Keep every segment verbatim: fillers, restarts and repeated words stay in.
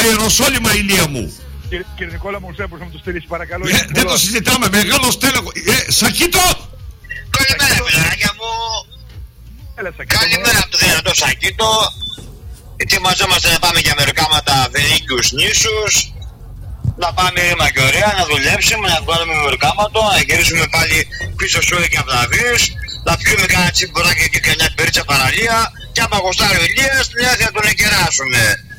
αεροσόλυμα, Ηλία μου. Κύριε, κύριε Νικόλα μου, μπορείς να μου το στείλεις παρακαλώ? Ε, δεν το συζητάμε, μεγάλο στέλεχο. Ε, Σακίτο! Καλημέρα φιλαράκια μου. Έλα, Σακίτο. Καλημέρα από το δυνατό Σακίτο. Ετοιμαζόμαστε να πάμε για μερικάματα Βενίκιους νήσους. Να πάμε ρήμα και ωραία, να δουλέψουμε, να βγάλουμε μερικάματο, να γυρίσουμε πάλι πίσω σου και από τα βίους. Να πιούμε κανένα τσιμποράκι και κανένα περίτσα παραλία. Και άμα γοστάρει ο Ηλίας, την άθεια τον εκεράσουμε.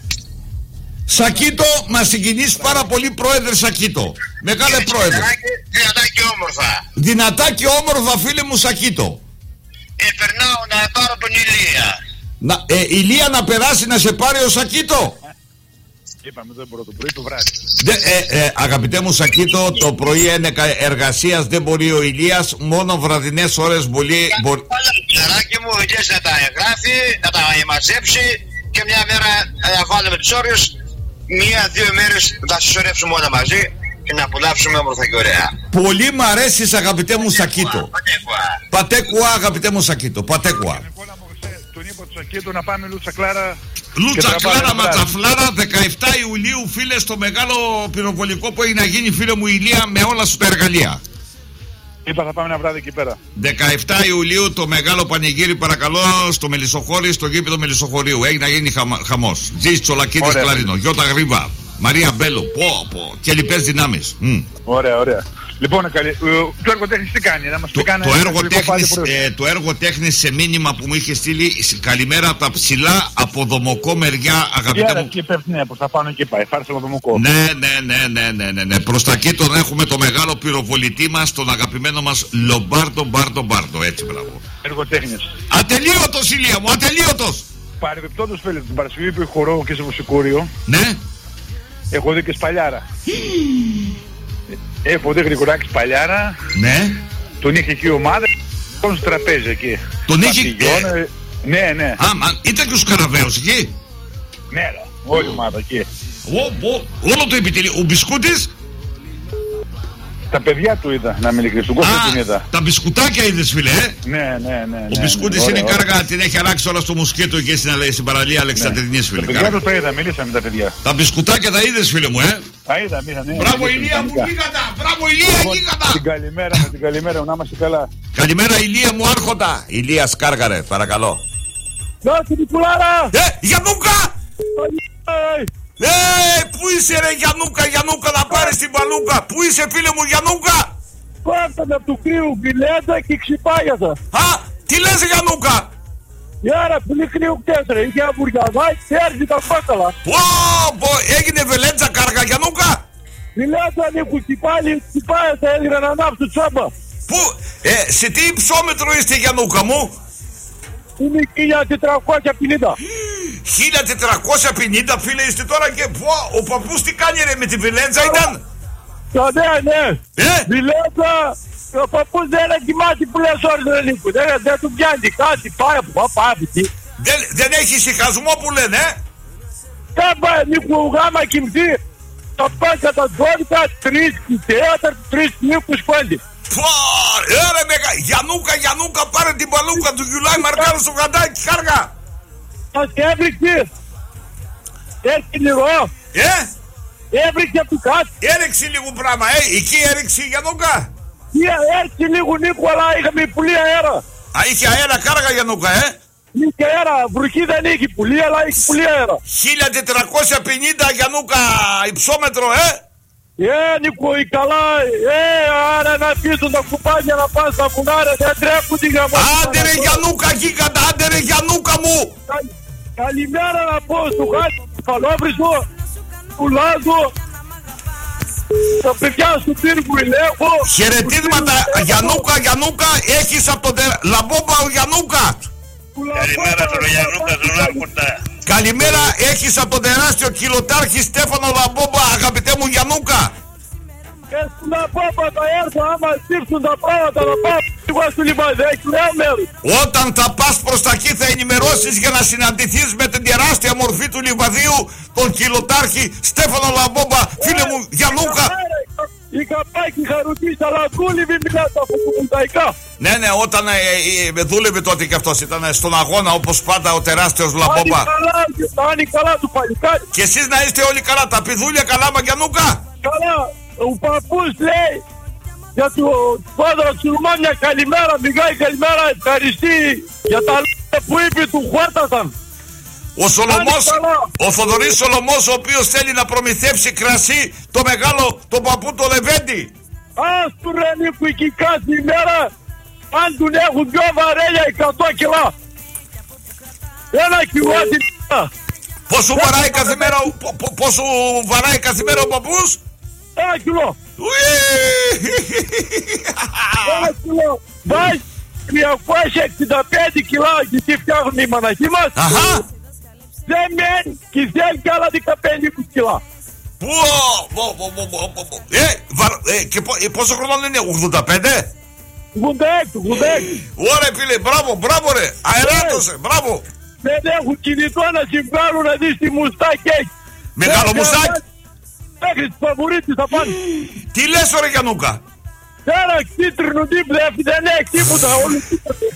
Σακίτο, μας συγκινείς πάρα πολύ, πρόεδρε Σακίτο. Μεγάλε πρόεδρε. Δυνατά και όμορφα. Δυνατά και όμορφα, φίλε μου Σακίτο. Ε, περνάω να πάρω τον Ηλία. Να, ε, Ηλία να περάσει να σε πάρει ο Σακίτο. Είπαμε δεν μπορώ το πρωί, το βράδυ. Δε, ε, ε, αγαπητέ μου Σακίτο, το πρωί είναι εργασίας, δεν μπορεί ο Ηλίας, μόνο βραδινές ώρες μπορεί... Μπορεί... Φιλαράκι μου, ο Ηλίας να τα εγγράφει, να τα μαζέψει και μια μέρα να βάλουμε τις ώρες, μία-δύο μέρες να τα συσσωρεύσουμε όλα μαζί και να απολαύσουμε όμορφα και ωραία. Πολύ μ' αρέσεις αγαπητέ μου Σακίτο. Πατέκουα αγαπητέ μου Σακίτο, πατέκουα. Τον είπα του Σακίτο να πάμε Λούτσα Κλάρα. Λούτσα Κλάρα Ματζαφλάρα, δεκαεφτά Ιουλίου, φίλε, στο μεγάλο πυροβολικό που έχει να γίνει, φίλε μου Ηλία, με όλα σου τα εργαλεία. Είπα θα πάμε ένα βράδυ εκεί πέρα. δεκαεφτά Ιουλίου το μεγάλο πανηγύρι, παρακαλώ, στο Μελισσοχώρι, στο γήπεδο Μελισσοχωρίου. Έχει να γίνει χαμα, χαμός. Τζις Τσολακίδης Κλαρίνο, Γιώτα Γρήβα, Μαρία Μπέλο, πω, πω, και λοιπές δυνάμεις. Mm. Ωραία, ωραία. Λοιπόν, καλή... το έργοτέχνης τι κάνει, να μας το, πει κάνει... Το έργοτέχνης, ε, το έργοτέχνης σε μήνυμα που μου είχε στείλει, καλημέρα από τα ψηλά, από Δομοκό μεριά, αγαπητέ μου. Εκεί πέφτει, ναι, προς τα πάνω εκεί πάει, φάρσε από Δομοκό. Ναι, ναι, ναι, ναι, ναι, ναι, ναι. Προς τα εκεί τον έχουμε το μεγάλο πυροβολητή μας, τον αγαπημένο μας Λομπάρντο Μπάρντο Μπάρντο, έτσι μπράβο. Έργοτέχνης. Ατελείωτος, Ηλία μου, ατελείωτος. Παρεμπιπτόντως, φίλε, την Παρασκευή που χορώ και σε Βουσικούριο. Ναι. Έχω δει και Σπαλιάρα. Έχω δει Γρηγοράκη Σπαλιάρα. Ναι. Τον είχε εκεί η ομάδα. Τον στο τραπέζι εκεί. Τον είχε. Ε... Ναι, ναι. Α, μα ήταν και ο Σκαραβαίος εκεί. Ναι, ρε. Όλη η ομάδα εκεί. Ο, ο, όλο το επιτελείο. Ο Μπισκούτης. Τα παιδιά του είδα, να μην ειλικρινής. Τον κόσμο την είδα. Τα μπισκουτάκια είδες, φίλε, ε? Ναι, ναι, ναι. ναι ο Μπισκούτης ναι, ναι, είναι ωραία, κάργα, ωραία. Την έχει αλλάξει όλα στο μουσκέτο εκεί στην, στην παραλία Αλεξανδρινής, φίλε. Τα παιδιά του τα είδα, μιλήσαμε τα παιδιά. Τα μπισκουτάκια τα είδες, φίλε μου, ε? Τα είδα, μίλα, ναι. Μπράβο, Ηλία μου, γίγαντα! Μπράβο, Ηλία, γίγαντα! Την καλημέρα μου, την καλημέρα, να είμαστε καλά. Καλημέρα, Ηλία μου, άρχοντα. Ηλία Σκάργαρε, παρακαλώ. Γεια σου, Νικουλάρα! Ε, Γιαννούκα! Ε, πού είσαι ρε Γιαννούκα, Γιαννούκα, να πάρεις την παλούκα. Πού είσαι, φίλε μου, Γιαννούκα? Πάρτανε από του κρύου μπιλέτα και ξυπάγιασα. Α, τι λες, Γιαννούκα? Γιάρα, πολύ κρύου τέσσερα, είχε αμπουριαδάκι και έρθει τα φάκαλα. Πω, πω, έγινε βελέτσα κάργα, Γιαννούκα. Μπιλέτα, Νίκου, τσιπάλι, τσιπάγιασα, έλεγα να ανάψω τσάμπα. Πού, ε, σε τι υψόμετρο είστε, Γιαννούκα μου? Είναι χίλια τετρακόσια πενήντα. χίλια τετρακόσια πενήντα, φίλε, είστε τώρα και πω, ο παππούς τι κάνει ρε, με τη βελέτσα ήταν? Ναι, ναι. Ε? Μπιλέτα, ο παππούς δεν είναι κοιμάται που λες ώρες ρε Νίκου. Δεν, δεν του πιάνει κάτι, πάει από πά, πάει από τι. Δεν, δεν έχει συχασμό που λένε, ε? Δεν πάει Νίκου, γάμα κοιμθεί. Θα πάει κατά δώδεκα, τρεις, τέταρτο, τρεις Νίκους πέντε. Πω, έρε μεγα, Γιαννούκα, Γιαννούκα, πάρε την παλούκα του Γιουλάι Μαρκάρο στο γαντάκι, κάργα. Μας έβριξε. Έρχει λίγο. Ε? Έβριξε από κάτω. Έριξε λίγο πράγμα, ε, εκεί έριξε η Γιαννούκα. Έρχει λίγο Νίκο, αλλά είχαμε πολύ αέρα. Α, είχε αέρα κάργα Γιαννούκα, ε? Είχε αέρα, βροχή δεν είχε πολύ, αλλά είχε πολύ αέρα. χίλια τετρακόσια πενήντα Γιαννούκα, υψόμετρο, ε? Ε, Νίκο, η καλά, ε, άρα να πείσουν τα κουπάνια να πάνε στα βουνάρια, δεν τρέχουν την γραμμά. Άντε ρε Γιαννούκα, γίγαντα, άντε ρε Γιαννούκα μου. Κα, καλημέρα να πω στο Χάρη, του Καλόβρυσο, του Λάζο, τα παιδιά του Τύρκου Ηλέχο. Χαιρετίσματα, Γιαννούκα, Γιαννούκα, έχεις από τον τε... Λαμπόμπα ο Γιαννούκα. Καλημέρα στον Γιαννούκα, τον Άρχοντα. Καλημέρα, έχεις από τον τεράστιο κιλοτάρχη Στέφανο Λαμπόμπα, αγαπητέ μου Γιαννούκα. Και στην Λαμπόμπα θα έρθω, άμα στήψουν τα πράγματα να πάω λίγο στο Λιβαδέκι, λέω μέρος. Όταν θα πας προς τα εκεί θα ενημερώσεις για να συναντηθείς με την τεράστια μορφή του Λιβαδίου, τον κιλοτάρχη Στέφανο Λαμπόμπα, φίλε μου Γιαννούκα. είχα πάει και είχα ρωτήσει, αλλά δούλευε μιλάτε από φωτοβολταϊκά. Ναι, ναι, όταν ε, ε, δούλευε τότε και αυτός ήταν στον αγώνα όπως πάντα ο τεράστιος Λαμπόπα. Πάνει καλά του παλικάρι. Και εσείς να είστε όλοι καλά, τα πηδούλια καλά, Μαγκιανούκα. Καλά, ο παππούς λέει για το πάδρα του Ρουμά μια καλημέρα, μιγάει καλημέρα, ευχαριστεί για τα λόγια που είπε του Χουάτασαν. Ο Σολομός, ο Θοδωρής Σολομός, ο οποίος θέλει να προμηθεύσει κρασί το μεγάλο, τον παππού το Λεβέντη. Ας του ρε Νίκου εκεί κάθε ημέρα, αν του έχουν δυο βαρέλια εκατό κιλά. Ένα κιλά την ημέρα. Πόσο βαράει κάθε μέρα, πόσο βαράει κάθε μέρα ο παππούς? Ένα κιλό. Ένα κιλό. Βάζει τριακόσια εξήντα πέντε κιλά γιατί φτιάχνουν οι μοναχοί μας. Αχα. Δεν μένει και θέλει κι άλλα δεκαπέντε κιλά. Ε, και πόσο χρονών είναι, ογδόντα πέντε? ογδόντα έξι, ογδόντα έξι. Ωραία φίλε, μπράβο, μπράβο ρε, αεράτωσε, μπράβο. Δεν έχουν κινητό να συμβάλλουν να δεις τι μουστάκι έχει. Μεγάλο μουστάκι. Μέχρι τις φαβουρίτες θα πάνε. Τι λες ρε Γιαννούκα? Ένα κίτρινο δίπλα, δεν έχει τίποτα, όλοι τίποτα.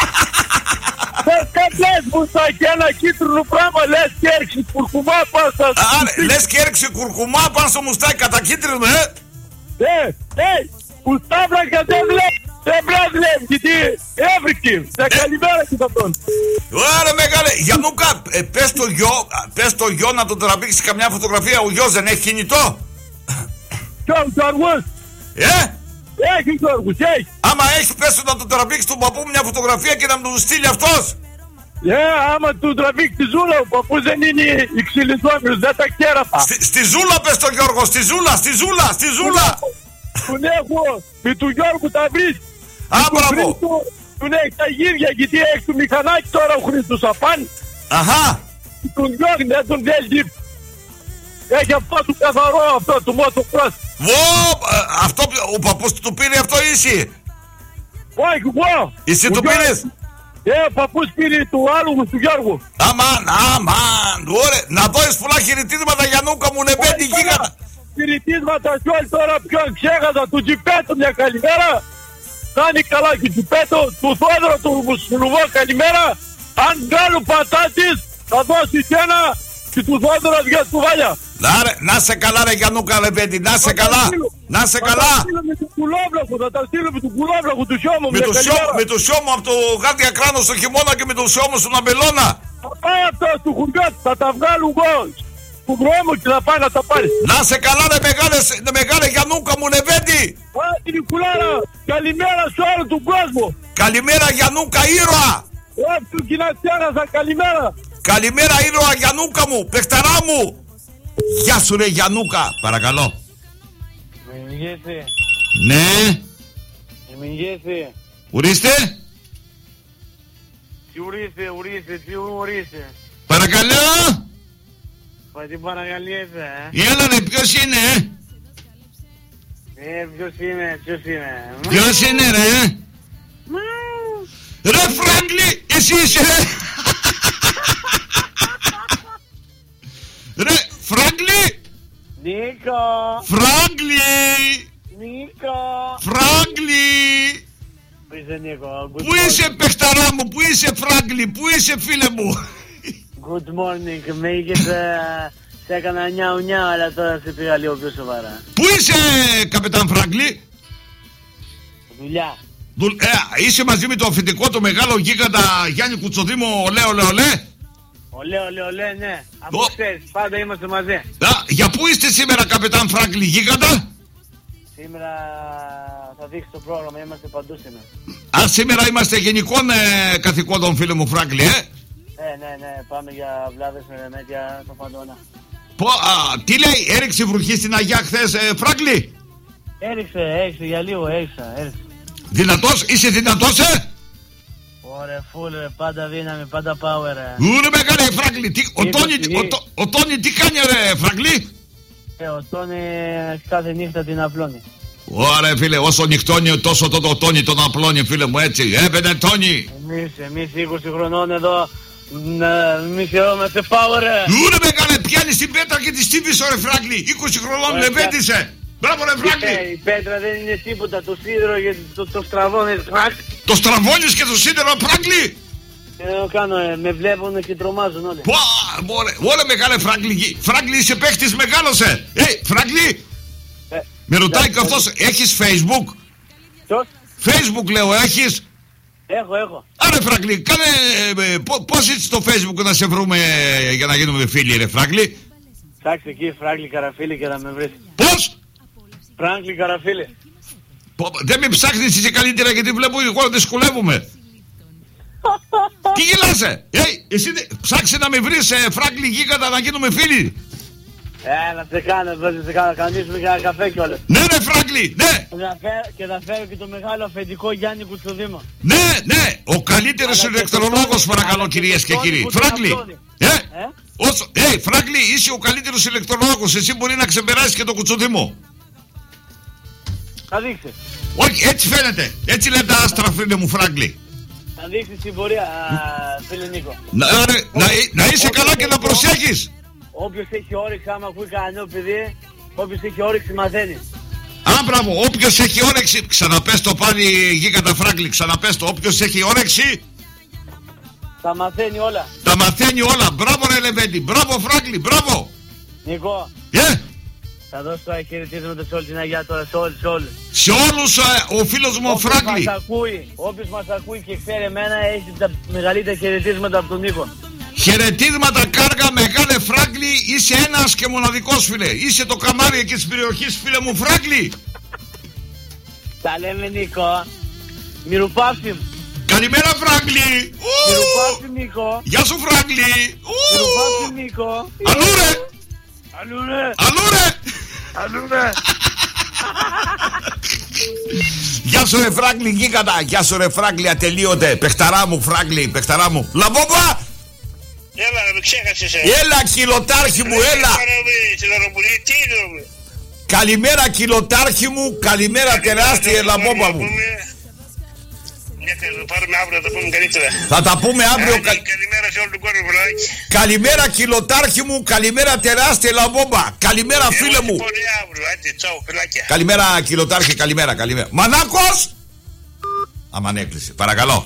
Δεν λες μουστάκι, ένα κίτρινο πράγμα, λες και έρξει κουρκουμά πάνω στα... Λες και έρξει κουρκουμά πάνω στο μουστάκι κατά κίτρινο, ε! Ε, ε, Κουστάβρακα δεν βλέπει, δεν βλέπει, γιατί έβρικε, σε καλημέρα και αυτόν. Ωραία μεγάλε, Γιαννούκα, πες το γιο, πες το γιο να τον τραβήξει καμιά φωτογραφία, ο γιος δεν έχει κινητό. Ποιο, ο Γιώργος? Ε! Έχει Γιώργος, έχει. Άμα έχει, πες του να τον τραβήξει τον παππού μια φωτογραφία και να μου του στείλει αυτός. Ε, άμα του τραβήξει τη ζούλα, ο παππούς δεν είναι εξυλιζόμενος, δεν τα κέρατα. Στη, στη ζούλα πες τον Γιώργο, στη ζούλα, στη ζούλα, στη ζούλα. Τον έχω, με του Γιώργου τα βρεις. Α, μπράβο. Τον έχει τα γύρια, γιατί έχει το μηχανάκι τώρα ο Χρήστος Απάν. Αχα. Τον Γιώργο δεν τον βγαίνει. Έχει αυτό το καθαρό, αυτό το motocross. Βω, αυτό, ο παππούς του πήρε αυτό ή εσύ? Όχι, εγώ. Εσύ του πήρες? Ε, ο παππούς πήρε του άλλου του Γιώργου. Αμάν, αμάν, ωραία. Να δώσεις πολλά χαιρετίσματα Γιαννούκα μου, νεπέντη γίγαντα. Χαιρετίσματα κι όλοι τώρα ποιον ξέχασα, του Τζιπέτο μια καλημέρα. Κάνει καλά και του Τζιπέτο, του Θόδωρο του Μουσουλουβό καλημέρα. Αν βγάλουν πατάτης θα δώσει και ένα και του Θόδωρο δυο κουβάλια. Άρα, να σε καλά ρε Γιαννούκα Λεβέντη, να σε καλά, να σε καλά. Θα τα στείλω με τον κουλόβλαχο, θα τα στείλω με τον κουλόβλαχο του σιώμου. Με το σιώμο, με το σιώμο από το Γάντια Κράνο στο χειμώνα και με το σιώμο στον Αμπελώνα. Θα πάει αυτό του χουριό, θα τα βγάλουν εγώ του δρόμου και θα πάει να τα πάρει. Να σε καλά ρε μεγάλε, μεγάλε Γιαννούκα μου Λεβέντη. Πάει την Νικουλάρα, καλημέρα σε όλο τον κόσμο. Καλημέρα Γιαννούκα ήρωα. Όχι του Κινατσιάνασα, καλημέρα. Καλημέρα ήρωα Γιαννούκα μου, παιχταρά μου. Γεια σου ρε Γιαννούκα, παρακαλώ. Με μηγέσαι. Ναι. Με μηγέσαι. Ορίστε. Τι ορίστε, ορίστε, τι ορίστε. Παρακαλώ. Μα τι παρακαλιέσαι, ε. Έλα ρε, ποιος είναι, ε. Ε, ποιος είναι, ποιος είναι. Ποιος είναι ρε. Ρε Φράγκλι, εσύ είσαι ρε. Ρε Φράγκλι. Νίκο. Φράγκλι. Νίκο. Φράγκλι. Πού είσαι Νίκο. Πού είσαι παιχταρά μου, πού είσαι Φράγκλι, πού είσαι φίλε μου. Good morning, με είχες, σε έκανα νιάου νιάου, αλλά τώρα σε πήγα λίγο πιο σοβαρά. Πού είσαι καπετάν Φράγκλι. Δουλειά. Δου, ε, είσαι μαζί με το αφεντικό το μεγάλο γίγαντα Γιάννη Κουτσοδήμο, ολέ ολέ ολέ. Ολέ, ολέ, ολέ, ναι. Από Ο... ξέρεις, πάντα είμαστε μαζί. Α, για πού είστε σήμερα καπετάν Φράγκλι γίγαντα. Σήμερα θα δείξει το πρόγραμμα, είμαστε παντού σήμερα. Α, σήμερα είμαστε γενικών ε, καθηκόντων φίλε μου Φράγκλι, ε. Ναι, ναι, ναι, πάμε για βλάβες με ρεμέτια το παντόνα. Πω, α, τι λέει, έριξε βροχή στην Αγιά χθες ε, Φράγκλι. Έριξε, έριξε για λίγο, έριξα, έριξε. Δυνατός, είσαι δυνατός, ε. Ωραία, φουλ, πάντα δύναμη, πάντα power. Ούρε μεγάλε Φράγκλι, τι, ο, Τόνι, ο, ο, ο Τόνι τι κάνει ρε Φράγκλι. Ε, ο Τόνι κάθε νύχτα την απλώνει. Ωραία φίλε, όσο νυχτώνει τόσο το, το Τόνι τον απλώνει φίλε μου έτσι. Έπαινε Τόνι. Εμείς, εμείς είκοσι χρονών εδώ, εμείς χαιρόμαστε power. Ούρε μεγάλε, πιάνεις την πέτρα και τη στίβεις ρε Φράγκλι. είκοσι χρονών λεβέντησε. Μπράβο ρε Φράγκλη. Η πέτρα δεν είναι τίποτα, το σίδερο γιατί το, το στραβώνεις. Το στραβώνεις και το σίδερο Φράγκλη. Εγώ κάνω, ε, με βλέπουν και τρομάζουν όλοι. Πα, μωρέ, μωρέ μεγάλε Φράγκλη. Φράγκλη είσαι παίχτης μεγάλωσε. Ε, Φράγκλη. Ε, με ρωτάει και αυτός, έχεις Facebook? Ποιος? Facebook λέω, έχεις? Έχω, έχω. Άρα Φράγκλη, κάνε, ε, πώς είσαι στο Facebook να σε βρούμε ε, για να γίνουμε φίλοι ρε Φράγκλη? Ψάξτε εκεί Φράγκλη Καραφίλη και θα με βρεις. Πώς? Φράγκλη Καραφίλη. Δεν με ψάχνεις είσαι καλύτερα γιατί βλέπω εγώ να δυσκολεύομαι. Τι γελάσαι? Ε, εσύ ψάξε να με βρεις ε, Φράγκλη Γίγαντα να γίνουμε φίλοι. Ε, να σε κάνω, να σε κάνω, κανονίσουμε και ένα καφέ κιόλας. Ναι ρε Φράγκλη, ναι. Και θα φέρω και το μεγάλο αφεντικό Γιάννη Κουτσοδήμο. Ναι, ναι, ο καλύτερος ηλεκτρολόγος παρακαλώ κυρίες και κύριοι. Φράγκλη, ε, ε? Όσο, ε, Φράγκλη είσαι ο καλύτερος ηλεκτρολόγος, εσύ μπορεί να ξεπεράσεις και το Κουτσοδήμο. Θα δείξει. Όχι, έτσι φαίνεται, έτσι λένε τα άστρα φίλε μου Φράγκλη. Θα δείξει την πορεία, φίλε Νίκο. Να, ρε, να, να είσαι καλά και να προσέχεις. Όποιος έχει όρεξη, άμα ακούει κανένα νέο παιδί, όποιος έχει όρεξη μαθαίνει. Α, μπράβο, όποιος έχει όρεξη, ξαναπες το πάλι Γίγαντα Φράγκλη, ξαναπες το, όποιος έχει όρεξη, τα μαθαίνει όλα. Τα μαθαίνει όλα, μπράβο ρε Λεβέντη, μπράβο Φράγκλη, μπράβο. Νίκο, yeah. θα δώσω τώρα χαιρετίσματα σε όλη την Αγιά τώρα, σε όλους, σε όλους. Σε όλους ο φίλος μου ο Φράγκλη. Όποιος μας ακούει, όποιος μας ακούει και ξέρει εμένα, έχει τα μεγαλύτερα χαιρετίσματα από τον Νίκο. Χαιρετίσματα κάργα μεγάλε Φράγκλη, είσαι ένας και μοναδικός φίλε. Είσαι το καμάρι εκεί της περιοχής φίλε μου Φράγκλη. Τα λέμε Νίκο. Μυρουπάφη. Καλημέρα Φράγκλη. Μυρουπάφη Νίκο. Γεια σου Φράγκλη. Μυρουπάφη Νίκο. Αλλού ρε. Αλλού ρε. Αλλού ρε. Αλλού ρε. Γεια σου ρε Φράγκλη Γίγαντα. Γεια σου ρε Φράγκλη ατελείωτε. Πεχταρά μου Φράγκλη, πεχταρά μου. Λαμπόμπα. Έλα, με ξέχασες. Έλα κιλοτάρχη μου, έλα. Καλημέρα κιλοτάρχη μου, καλημέρα τεράστια λαμπόμπα μου. Πάρουμε αύριο, θα τα πούμε καλύτερα. Θα τα πούμε αύριο. Άντε, καλημέρα σε όλο τον κόσμο, βράδυ. Καλημέρα κιλοτάρχη μου, καλημέρα τεράστια λαμπόμπα. Καλημέρα φίλε μου. Πολύ αύριο, άντε, τσάου, φιλάκια. Καλημέρα κιλοτάρχη, καλημέρα, καλημέρα. Μανάκος! Αμάν έκλεισε, παρακαλώ.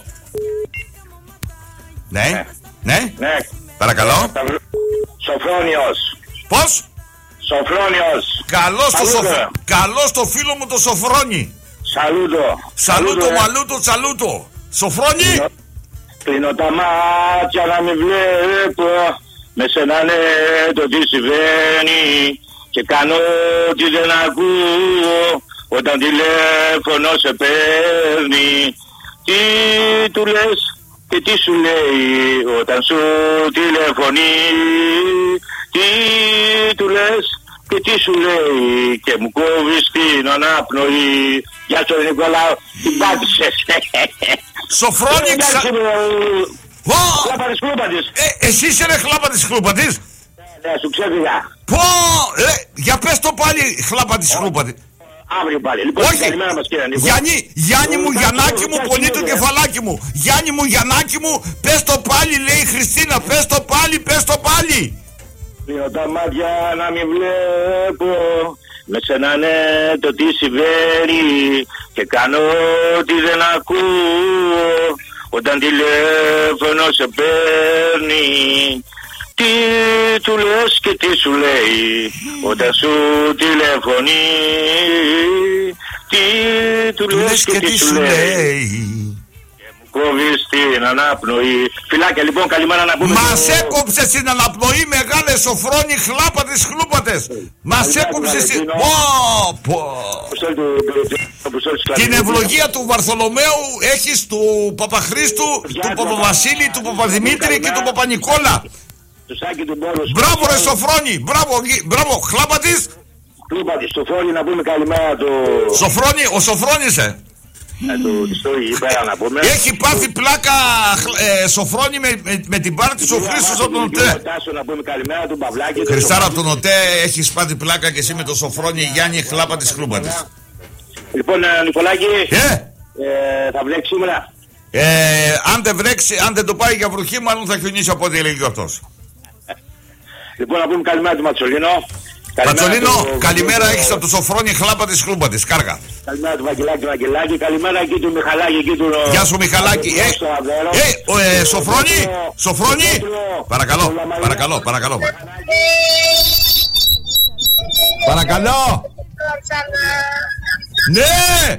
Ναι, ναι, Ναι. παρακαλώ. Σοφρόνιος. Πώς? Σοφρόνιος. Καλώς το, Σαλούτο. σοφ... Καλώς το φίλο μου το Σοφρόνι. Σαλούτο. Σαλούτο, ε. μαλούτο, τσαλούτο. Σοφρόνι. Κλείνω, κλείνω τα μάτια να μην βλέπω. Με σένα ναι το τι συμβαίνει. Και κάνω ότι δεν ακούω. Όταν τηλέφωνο σε παίρνει. Τι του λες και τι σου λέει όταν σου τηλεφωνεί. Τι του λες και τι σου λέει και μου κόβεις την αναπνοή. Γεια σου Νικόλαο, την πάτησες. Σοφρόνι ξα... Χλάπα της Χλούπατης. Ε, εσύ είσαι ρε χλάπα της Χλούπατης. Ναι, σου ξέφυγα. Πω, ε, για πες το πάλι χλάπα της Χλούπατης. Αύριο πάλι. Λοιπόν, όχι, καλημέρα μας κύριε Νίκο. Γιάννη, Γιάννη μου, Γιαννάκη μου, πολύ το κεφαλάκι μου. Γιάννη μου, Γιαννάκη μου, πες το πάλι, λέει η Χριστίνα, πες το πάλι, πες το πάλι. Κλείνω τα μάτια να μην βλέπω. Με σένα ναι το τι συμβαίνει. Και κάνω ότι δεν ακούω. Όταν τηλέφωνο σε παίρνει. Τι του λες και τι σου λέει όταν σου τηλεφωνεί. Τι του λες και τι σου λέει και μου κόβεις την αναπνοή. Φιλάκια λοιπόν, καλημέρα να πούμε. Μας το... έκοψες την αναπνοή μεγάλε Σοφρόνι χλάπα της Χλούπατες. Μας έκοψες την... Πω πω. Την ευλογία του Βαρθολομαίου έχεις του Παπαχρήστου, του Παπαβασίλη, του Παπαδημήτρη και του Παπανικόλα. Μπράβο ρε Σοφρόνι, μπράβο, μπράβο, χλάπα της. Χλάπα της, Σοφρόνι να πούμε καλημέρα του... Σοφρόνι, ο Σοφρόνης ε. Έχει πάθει πλάκα ε, Σοφρόνι με, με, με την πάρτι σου ο Χρήστος από τον ΟΤΕ. Χριστάρα από τον ΟΤΕ έχεις πάθει πλάκα και εσύ με τον Σοφρόνι Γιάννη χλάπα της Χλούπατης. Λοιπόν Νικολάκη, ε? ε, θα βρέξει σήμερα. Ε, αν δεν βρέξει, αν δεν το πάει για βροχή, μάλλον θα χιονίσει από ό,τι έλεγε αυτός. Λοιπόν, να πούμε καλημέρα του Ματσολίνο. Πατσολίνο, καλημέρα, έχεις από το Σοφρόνι χλάπα της χλούμπα της, κάργα. Καλημέρα του Βαγγελάκη, Βαγγελάκη, καλημέρα εκεί του Μιχαλάκη, εκεί του... Γεια σου Μιχαλάκη. Ε, ε, ε, Σοφρόνι, Σοφρόνι. Παρακαλώ, παρακαλώ, παρακαλώ. Παρακαλώ. Ναι.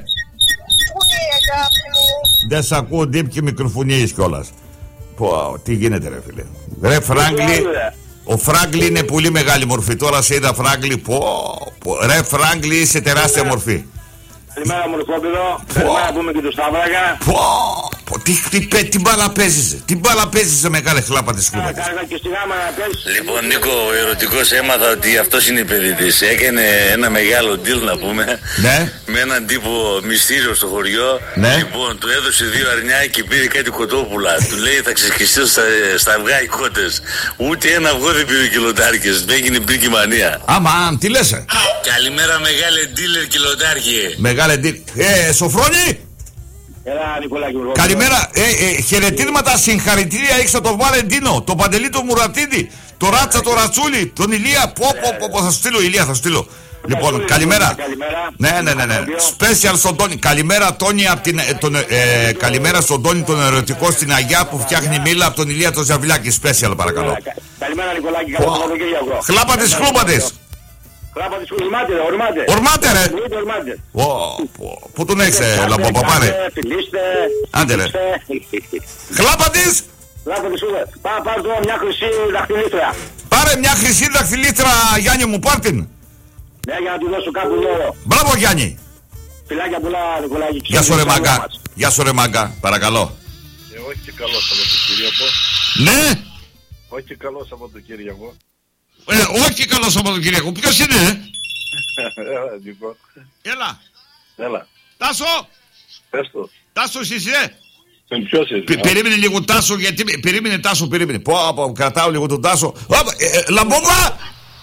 Δεν σ' ακούω, Ντύπ, και μικροφωνίες κιόλας. Πω, τι γίνεται ρε φίλε. Ρε Φράγκλι, ο Φράγκλι είναι πολύ μεγάλη μορφή. Τώρα σε είδα Φράγκλι, πω, πω. Ρε Φράγκλι, είσαι τεράστια μορφή. Καλημέρα μορφόπεδο, καλημέρα πούμε και το Σταύρακα. Πω, πω, τι, τι, τι, τι μπάλα παίζεις, τι μπάλα παίζεις σε μεγάλη χλάπα της κλούμπας. Λοιπόν Νίκο, ο ερωτικός έμαθα ότι αυτός είναι η παιδί της. Έκανε ένα μεγάλο deal να πούμε, ναι. Με έναν τύπο μυστήριο στο χωριό. Ναι. Λοιπόν, του έδωσε δύο αρνιά και πήρε κάτι κοτόπουλα. Του λέει θα ξεσκιστείς στα, στα αυγά οι κότες. Ούτε ένα αυγό δεν πήρε κιλοτάρκες, δεν έγινε μπρίκη μανία. Άμα, τι λες. Καλημέρα μεγάλε dealer κιλοτάρκε. Μεγάλε dealer. Ε, Σοφρόνη. Έλα, Νικολάκη, καλημέρα, ε, ε, χαιρετίσματα, συγχαρητήρια έχεις από τον Βαλεντίνο, τον Παντελή τον Μουρατίδη, τον Ράτσα τον Ρατσούλη, τον Ηλία. Πω, πω, πω, πω, θα σου στείλω, Ηλία, θα σου στείλω. Λοιπόν, καλημέρα. Ναι, ναι, ναι, ναι. Special στον Τόνι. Καλημέρα, Τόνι, από την, τον, ε, καλημέρα στον Τόνι, τον ερωτικό στην Αγιά που φτιάχνει μήλα από τον Ηλία τον Ζαβιλάκη. Special, παρακαλώ. Καλημέρα, Νικολάκη, καλό Σαββατοκύριακο. Χλάπα της χλούμπα της. Χλάπα της ορμάτε, ορμάτε. Ορμάτε, ρε. Πού τον έχεις, Λαμπόπα, πάρε. Άντε, ρε. Χλάπα της. Χλάπα της χλούμπα. Πάρε, πάρε τώρα μια χρυσή δαχτυλίτρα. Πάρε μια χρυσή δαχτυλίτρα, Γιάννη μου, πάρ' την. Ναι, για να του δώσω κάπου λόγο. Μπράβο, Γιάννη. Φιλάκια πολλά, Νικολάκη. Γεια σου ρε μάγκα. Γεια σου ρε μάγκα, παρακαλώ. Ε, όχι και καλό Σαββατοκύριακο. Ναι. Όχι και καλό Σαββατοκύριακο. Ε, όχι και καλό Σαββατοκύριακο. Ποιος είναι, ε? Έλα, Νίκο. Έλα. Έλα. Τάσο. Πες το. Τάσο είσαι. Ποιος είσαι. Περίμενε λίγο Τάσο, γιατί... Περίμενε Τάσο, περίμενε. Πω, πω, κρατάω λίγο τον Τάσο. Λαμπόβα.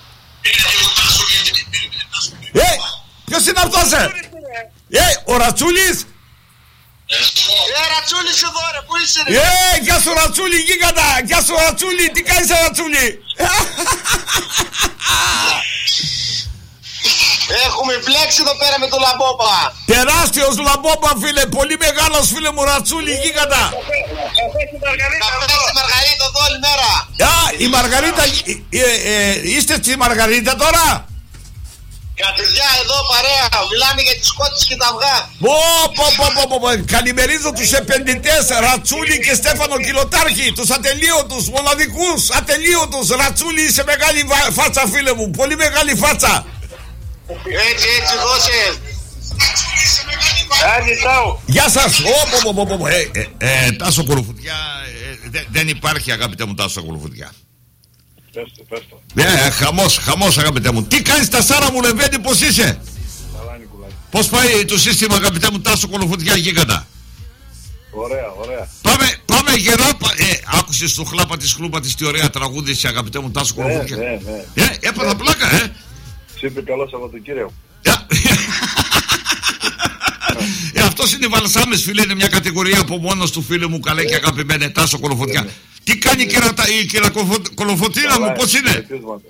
Ε, ποιος είναι αυτός, ε? Ε, ο Ρατσούλης. Ε, Ρατσούλης εδώ ρε, πού είσαι ρε? Ε, γεια σου Ρατσούλη, γίγαντα. Γεια σου Ρατσούλη, τι κάνεις Ρατσούλη? Έχουμε φλέξει εδώ πέρα με το Λαμπόπα. Τεράστιος Λαμπόπα φίλε, πολύ μεγάλος φίλε μου Ρατσούλη, γίγαντα. Καφέ στη Μαργαρίτα εδώ όλη μέρα. Α, η Μαργαρίτα, ε, ε, είστε στη Μαργαρίτα τώρα? Κατουριά εδώ παρέα, μιλάμε για τις κότες και τα αυγά. Πω, πω, πω, πω, πω. Καλημερίζω τους επενδυτές Ρατσούλη και Στέφανο Κιλοτάρχη, τους ατελείωτους, μοναδικούς, ατελείωτους. Ρατσούλη, είσαι μεγάλη φάτσα φίλε μου, πολύ μεγάλη φάτσα. Έτσι, έτσι, δώσε. Άντε, τάω. Γεια σας. Ω, πω, πω, πω. Ε, ε, ε, Τάσο Κολοφουτιά, ε, δε, δεν υπάρχει αγαπητέ μου Τάσο Κολοφουτιά. Πες το, πες το. Ε, χαμός, χαμός αγαπητέ μου. Τι κάνεις τα Σάρα μου Λεβέντη, πώς είσαι? Καλά Νικολάκη. Πώς πάει το σύστημα αγαπητέ μου Τάσο Κολοφουτιά γίγαντα? Ωραία, ωραία. Πάμε, πάμε γερά. Ε, άκουσες το χλάπα της χλούπα της τι ωραία τραγούδισε αγαπητέ μου Τάσο Κολοφουτιά? Ναι, ναι, ναι. Ε, έπαθα πλάκα, ε. Είπε καλό Σαββατοκύριακο. Ε, αυτός είναι Βαλσάμες φίλε, είναι μια κατηγορία από μόνος του φίλε μου, καλέ και αγαπημένε Τάσο Κολοφωτιά. Τι κάνει η κυρία Κολοφωτίνα μου, πώς είναι?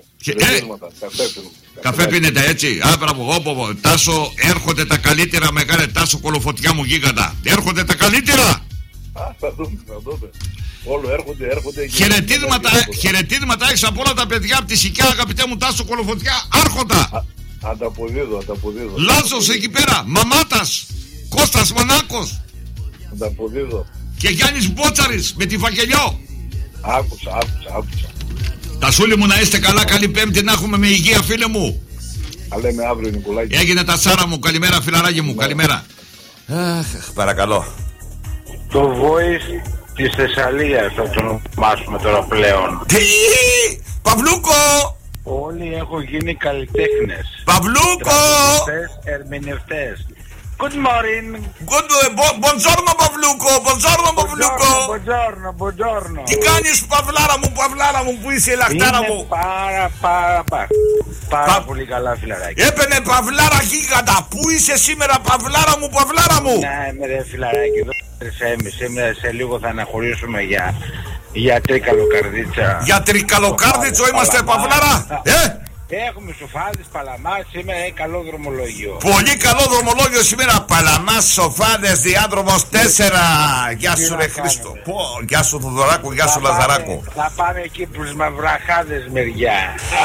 Καφέ πίνετε έτσι? Α, μπράβο, όπω, Τάσο, έρχονται τα καλύτερα μεγάλε Τάσο Κολοφωτιά μου γίγαντα. Έρχονται τα καλύτερα. Α, θα δούμε, θα δούμε. Όλο έρχονται, έρχονται. Χαιρετίσματα, χαιρετίσματα έχεις από όλα τα παιδιά από τη Σικιά αγαπητέ μου Τάσο Κολοφωτιά. Άρχοντα. Ανταποδίδω, ανταποδίδω. Λάζος εκεί πέρα, Μαμάτας, Κώστας Μανάκος. Ανταποδίδω. Και Γιάννης Μπότσαρης με τη Βαγγελιό. Άκουσα, άκουσα, άκουσα. Τασούλη μου να είστε καλά, καλή Πέμπτη να έχουμε με υγεία φίλε μου. Θα λέμε αύριο Νικολάκη. Έγινε τα Σάρα μου, καλημέρα φιλαράκι μου, καλημέρα. Αχ, παρακαλώ. Το voice της Θεσσαλίας θα το ονομάσουμε τώρα πλέον. Τι, Παυλούκο. Όλοι έχουν γίνει καλλιτέχνες. Παυλούκο! Ερμηνευτές. Good morning. Good, buongiorno Παυλούκο, buongiorno Παυλούκο. Buongiorno, buongiorno. Τι κάνεις Παυλάρα μου, Παυλάρα μου, που είσαι η λαχτάρα μου? Είναι πάρα πάρα πάρα Πάρα Πα... πολύ καλά φιλαράκι. Έπαινε Παυλάρα γίγαντα, πού είσαι σήμερα Παυλάρα μου, Παυλάρα μου? Ναι, είμαι ρε φιλαράκι, εδώ σήμερα σε λίγο θα αναχωρήσουμε για... Για τρικαλοκαρδίτσα. Για τρικαλοκάρδιτσο είμαστε Παυλάρα. Ε! Έχουμε Σοφάδες, Παλαμάς, σήμερα έχει καλό δρομολόγιο. Πολύ καλό δρομολόγιο σήμερα. Παλαμάς, Σοφάδες, διάδρομος τέσσερα. Γεια σου ρε Χρήστο. Πω, γεια σου Θοδωράκο, γεια σου Λαζαράκο. Θα πάμε εκεί προς Μαυραχάδες μεριά.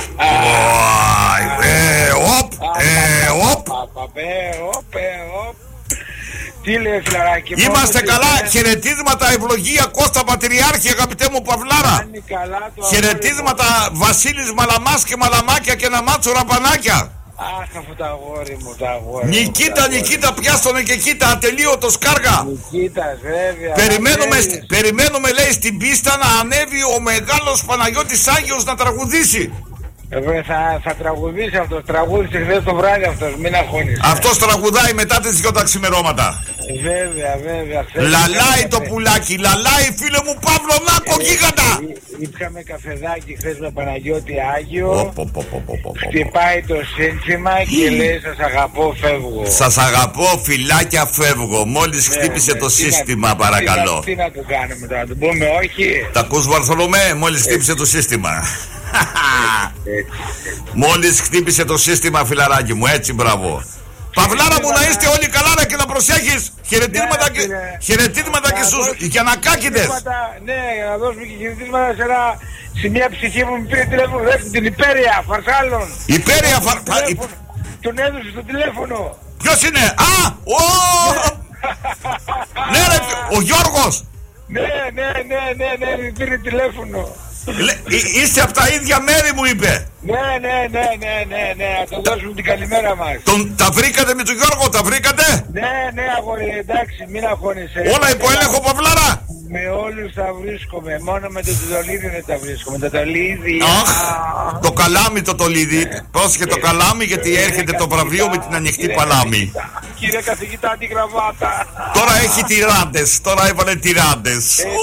Ε, οπ, ε, οπ. Τι λέει φιλαράκι? Είμαστε καλά, χαιρετίσματα, ευλογία, Κώστα Πατριάρχη, αγαπητέ μου Παυλάρα. Χαιρετίσματα, Βασίλης Μαλαμάς και Μαλαμάκια και ένα μάτσο ραπανάκια. Αχ, αυτό το αγόρι μου, το αγόρι. Νικήτα, Νικήτα, πιάστονε και κοίτα, ατελείωτος κάργα. Νικήτας, βέβαια. Περιμένουμε, στη, περιμένουμε, λέει, στην πίστα να ανέβει ο μεγάλος Παναγιώτης Άγιος να τραγουδήσει. Ε, θα, θα τραγουδήσει αυτός, τραγούδισε χθες το βράδυ αυτός, μην αγχώνεις. Αυτός τραγουδάει μετά τις δυο τα ξημερώματα. Βέβαια, βέβαια. Λαλάει το πουλάκι, λαλάει φίλε μου Παύλο Νάκο, γίγαντα. Ήπιαμε καφεδάκι χθες με Παναγιώτη Άγιο. Χτυπάει το σύνθημα και λέει σας αγαπώ, φεύγω. Σας αγαπώ, φιλάκια, φεύγω. Μόλις χτύπησε το σύστημα, παρακαλώ. Τι να του κάνουμε τώρα, να του πούμε όχι? Τα ακούς Βαρθολομέ, μόλις χτύπησε το σύστημα. Μόλις χτύπησε το σύστημα, φιλαράκι μου, έτσι, μπράβο. Παυλάρα μου, να είστε όλοι καλά και να προσέχεις. Χαιρετίσματα και, χαιρετίσματα και στους γιανακάκηδες. Ναι, να δώσουμε και χαιρετίσματα σε, ένα, σε μια ψυχή που μου πήρε τηλέφωνο, την Υπέρεια Φαρσάλων. Υπέρεια Φαρσάλων. Τον έδωσε στο τηλέφωνο. Ποιος είναι? Α, ο... Ναι ρε, ο Γιώργος. Ναι, ναι, ναι, ναι, ναι, μου πήρε τηλέφωνο. Είστε από τα ίδια μέρη, μου είπε. Ναι, ναι, ναι, ναι, ναι, ναι, να τον δώσουμε την καλημέρα μας. Τον, τα βρήκατε με τον Γιώργο, τα βρήκατε? Ναι, ναι, αγόρι, εντάξει, μην αγχώνεσαι. Όλα υπό έλεγχο, Παυλάρα. Με όλους τα βρίσκομαι, μόνο με το τολίδι δεν τα βρίσκομαι, το τολίδι. Αχ, το καλάμι το τολίδι. Πρόσεχε το καλάμι γιατί έρχεται το βραβείο με την ανοιχτή παλάμη. Κύριε καθηγητά, την γραβάτα. Τώρα έχει τυράντες, τώρα έβαλε τυράντες.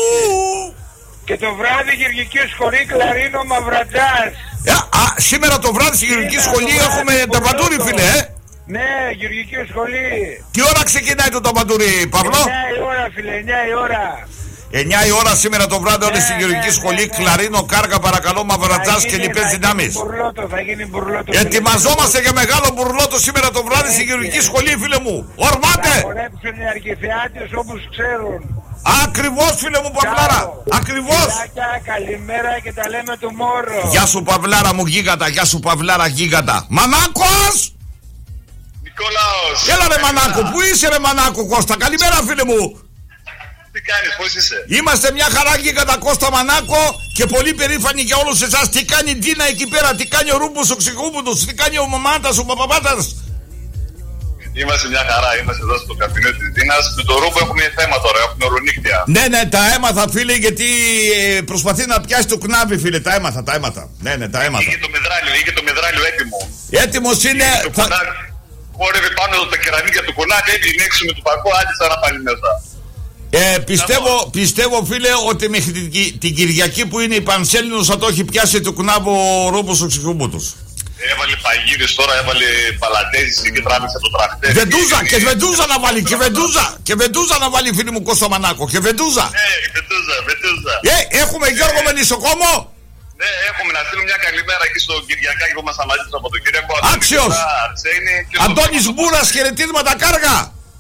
Και το βράδυ γεωργική σχολή Κλαρίνο Μαυρατζάς. Ε, α, σήμερα το βράδυ στη γεωργική σχολή έχουμε ταμπαντούρι, φίλε, ε. Ναι, γεωργική σχολή. Τι ώρα ξεκινάει το ταμπαντούρι, Παύλο? εννιά η ώρα, φίλε, εννιά η ώρα. εννιά η ώρα σήμερα το βράδυ, όλη στη γεωργική σχολή Κλαρίνο, Κάργα, παρακαλώ, Μαυρατζάς και λοιπές δυνάμεις. Θα γίνει μπουρλότο. Ετοιμαζόμαστε για μεγάλο μπουρλότο σήμερα το βράδυ στη γεωργική σχολή, φίλε μου. Ορμάτε! Θα χορέψουν οι αρχιθεάτες όπως ξέρουν. Ακριβώς, φίλε μου, Παυλάρα. Ακριβώς. Καλημέρα και τα λέμε του Μόρο. Γεια σου, Παυλάρα μου, γίγαντα. Γεια σου, Παυλάρα, γίγαντα. Μανάκος! Νικόλαος! Έλα ρε Μανάκο, πού είσαι ρε Μανάκο, Κώστα? Καλημέρα, φίλε μου. Τι κάνεις, πώς είσαι? Είμαστε μια χαρά, γίγαντα, Κώστα Μανάκο, και πολύ περήφανοι για όλους εσάς. Τι κάνει η Ντίνα εκεί πέρα, τι κάνει ο Ρούμπος ο Ξυχούμπουτος, τι κάνει ο Μαμάτας, ο Παπαπάτας? Είμαστε μια χαρά, είμαστε εδώ στο καφενείο της Δίνας. Με το Ρούμπο έχουμε θέμα τώρα, έχουμε ορονύχτια. Ναι, ναι, τα έμαθα, φίλε, γιατί ε, προσπαθεί να πιάσει το κνάβι, φίλε. Τα έμαθα, τα έμαθα. Ναι, ναι, τα έμαθα. Είχε το μεδράλιο, είχε το μεδράλιο έτοιμο. Έτοιμος είναι. Θα... Χόρευε πάνω τα κεραμίδια του κονάκι, έγινε έξω με το πακό, άντισα να πάλι μέσα. Ε, πιστεύω, πιστεύω, φίλε, ότι μέχρι την, την Κυριακή που είναι η Πανσέλινος θα το έχει πιάσει το κνάβο ο Ρούμπος ο Ξυχούμπουτος. Έβαλε παγίδες τώρα, έβαλε παλατέζεις και τράβηξε το τραχτέρι. Βεντούζα, και βεντούζα να βάλει, και βεντούζα, και βεντούζα να βάλει, φίλοι μου, Κώστα Μανάκο, και βεντούζα. Ναι, βεντούζα, βεντούζα. Ε, έχουμε Γιώργο Μελισσοκόμο. Ναι, έχουμε να στείλουμε μια καλημέρα εκεί στον Κυριακάκη που ήμασταν μαζί του από τον Κυριακό. Άξιος. Αντώνης Μπούρας, χαιρετίσματα, Κάργα.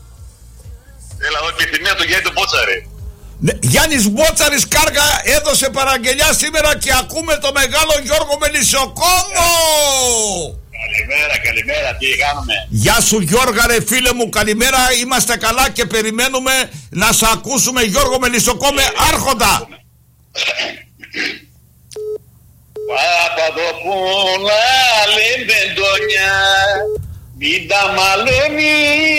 Έλα εδώ και θυμία του Γιάννη Μπότσαρη. Ναι, Γιάννης Μπότσαρης, Κάργα, έδωσε παραγγελιά σήμερα και ακούμε το μεγάλο Γιώργο Μελισσοκόμο. Καλημέρα, καλημέρα, τι κάνουμε? Γεια σου Γιώργα ρε φίλε μου, καλημέρα, είμαστε καλά και περιμένουμε να σ' ακούσουμε, Γιώργο Μελισσοκόμε, άρχοντα. Παπαδοπούλα, λεμπεντόνια, μην τα μαλώνει.